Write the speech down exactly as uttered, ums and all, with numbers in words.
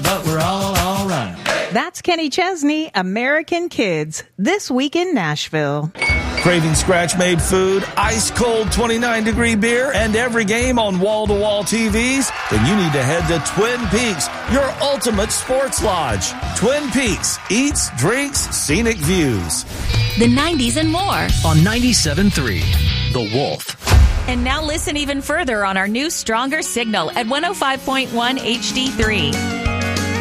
but we're all all right. That's Kenny Chesney, American Kids, this week in Nashville. Craving scratch-made food, ice-cold twenty-nine degree beer, and every game on wall-to-wall T Vs? Then you need to head to Twin Peaks, your ultimate sports lodge. Twin Peaks, eats, drinks, scenic views. The nineties and more on ninety-seven point three, The Wolf. And now listen even further on our new Stronger Signal at one oh five point one H D three.